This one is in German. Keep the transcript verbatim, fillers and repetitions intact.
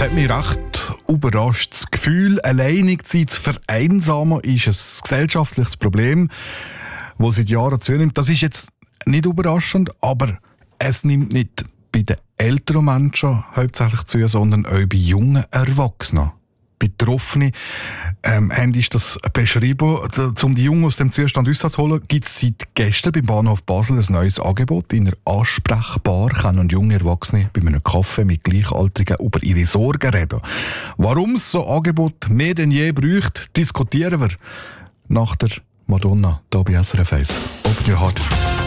Es hat mich recht überrascht. Das Gefühl, alleinig zu sein, zu vereinsamen, ist ein gesellschaftliches Problem, das seit Jahren zunimmt. Das ist jetzt nicht überraschend, aber es nimmt nicht bei den älteren Menschen hauptsächlich zu, sondern auch bei jungen Erwachsenen. Betroffene ähm, haben ist das beschrieben. Um die Jungen aus dem Zustand rauszuholen, gibt es seit gestern beim Bahnhof Basel ein neues Angebot. In einer Ansprechbar können junge Erwachsene bei einem Kaffee mit Gleichaltrigen über ihre Sorgen reden. Warum es so ein Angebot mehr denn je braucht, diskutieren wir nach der Madonna hier bei S R F eins. Open your heart.